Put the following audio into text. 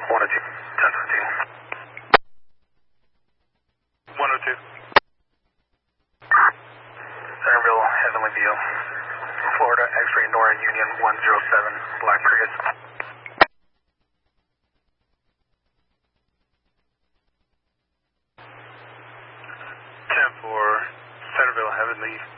102, 1015. 102. Centerville, Heavenly View. Florida, X-ray Nora Union 107, Black Prius. 10-4, Centerville, Heavenly